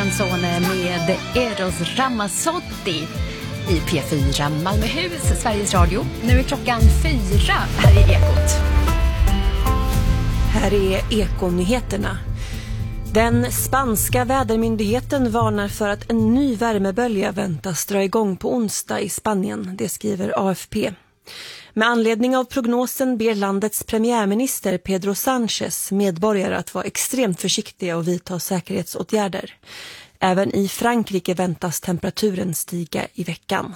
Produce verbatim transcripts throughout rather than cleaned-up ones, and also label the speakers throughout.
Speaker 1: Canzone med Eros Ramazzotti i P fyra Malmöhus, Sveriges Radio. Nu är klockan fyra här i Ekot.
Speaker 2: Här är Ekonyheterna. Den spanska vädermyndigheten varnar för att en ny värmebölja väntas dra igång på onsdag i Spanien, det skriver A F P. Med anledning av prognosen ber landets premiärminister Pedro Sánchez medborgare att vara extremt försiktiga och vidta säkerhetsåtgärder. Även i Frankrike väntas temperaturen stiga i veckan.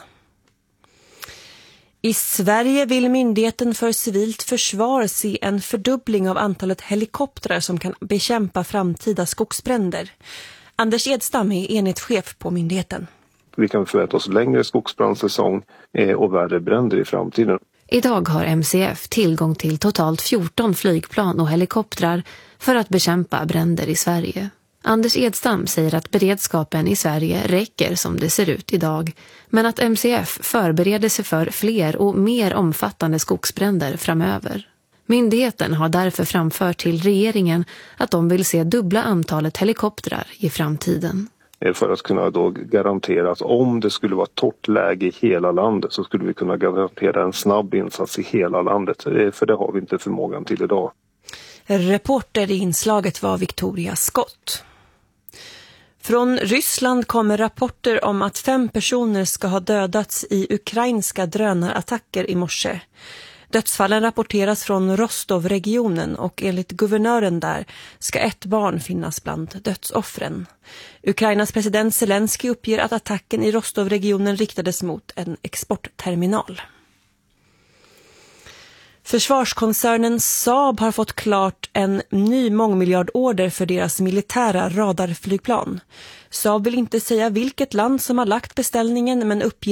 Speaker 2: I Sverige vill Myndigheten för civilt försvar se en fördubbling av antalet helikoptrar som kan bekämpa framtida skogsbränder. Anders Edstam är enhetschef på myndigheten.
Speaker 3: Vi kan förvänta oss längre skogsbrandsäsong och värre bränder i framtiden.
Speaker 4: Idag har M C F tillgång till totalt fjorton flygplan och helikoptrar för att bekämpa bränder i Sverige. Anders Edstam säger att beredskapen i Sverige räcker som det ser ut idag, men att M C F förbereder sig för fler och mer omfattande skogsbränder framöver. Myndigheten har därför framfört till regeringen att de vill se dubbla antalet helikoptrar i framtiden.
Speaker 3: För att kunna då garantera att om det skulle vara torrt läge i hela landet så skulle vi kunna garantera en snabb insats i hela landet. För det har vi inte förmågan till idag.
Speaker 2: Reporter i inslaget var Victoria Scott. Från Ryssland kommer rapporter om att fem personer ska ha dödats i ukrainska drönarattacker i morse. Dödsfallen rapporteras från Rostov-regionen och enligt guvernören där ska ett barn finnas bland dödsoffren. Ukrainas president Zelensky uppger att attacken i Rostov-regionen riktades mot en exportterminal. Försvarskoncernen Saab har fått klart en ny mångmiljardorder för deras militära radarflygplan. Saab vill inte säga vilket land som har lagt beställningen men uppger